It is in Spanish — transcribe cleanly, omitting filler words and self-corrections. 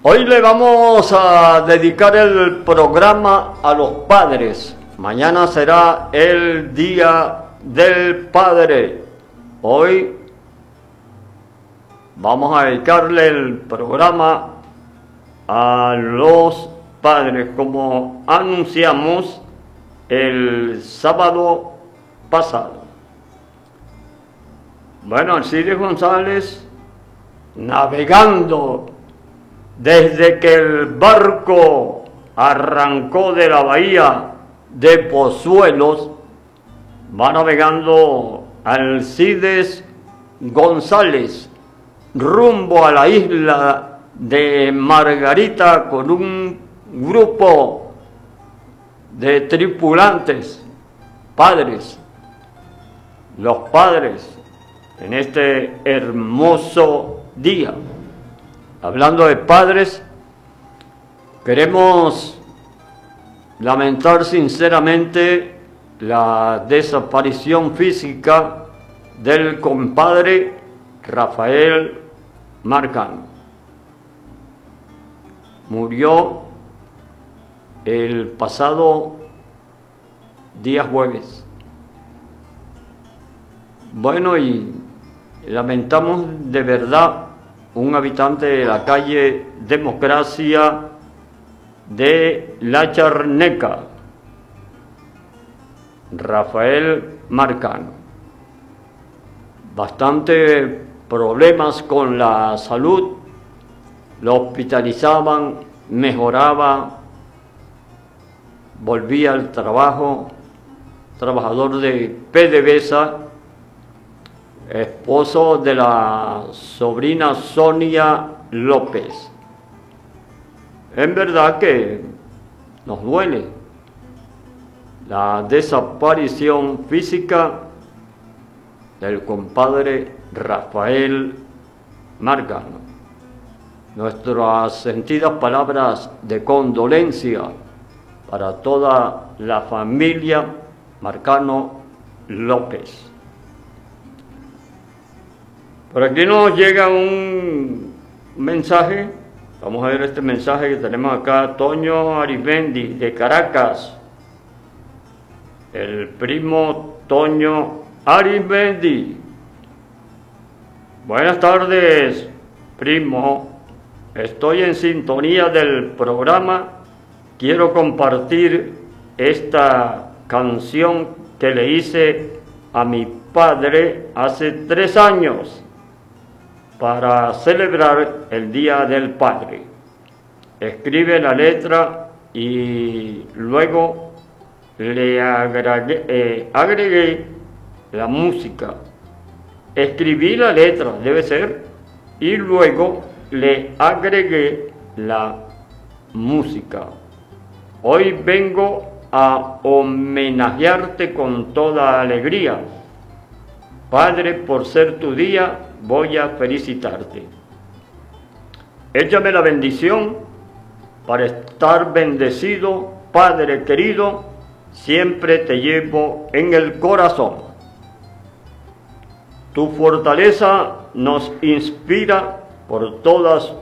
Hoy le vamos a dedicar el programa a los padres. Mañana será el Día del Padre. Hoy vamos a dedicarle el programa a los padres, como anunciamos el sábado pasado. Bueno, Alcides González, navegando desde que el barco arrancó de la bahía de Pozuelos, va navegando Alcides González rumbo a la isla de Margarita con un grupo de tripulantes, padres, los padres en este hermoso día. Hablando de padres, queremos lamentar sinceramente la desaparición física del compadre Rafael Marcano. Murió el pasado día jueves. Bueno, y lamentamos de verdad un habitante de la calle Democracia de La Charneca, Rafael Marcano. Bastante problemas con la salud, lo hospitalizaban, mejoraba, volvía al trabajo, trabajador de PDVSA, esposo de la sobrina Sonia López. En verdad que nos duele la desaparición física del compadre Rafael Marcano. Nuestras sentidas palabras de condolencia para toda la familia Marcano López. Por aquí nos llega un mensaje. Vamos a ver este mensaje que tenemos acá. Toño Arismendi de Caracas. El primo Toño Arismendi. Buenas tardes, primo. Estoy en sintonía del programa. Quiero compartir esta canción que le hice a mi padre hace 3 años. Para celebrar el Día del Padre. Escribe la letra y luego le agregué la música. Escribí la letra, debe ser, y luego le agregué la música. Hoy vengo a homenajearte con toda alegría. Padre, por ser tu día, voy a felicitarte. Échame la bendición para estar bendecido, Padre querido, siempre te llevo en el corazón. Tu fortaleza nos inspira por todas